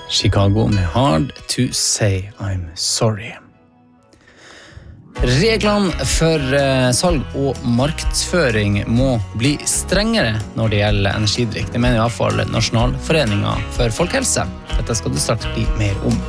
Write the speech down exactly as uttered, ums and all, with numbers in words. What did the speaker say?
Chicago med Hard to Say I'm Sorry. Reglene for uh, salg og markedsføring må bli strengere når det gjelder energidrikk. Det mener i hvert fall Nasjonalforeningen for folkehelse. Dette skal du straks bli mer om.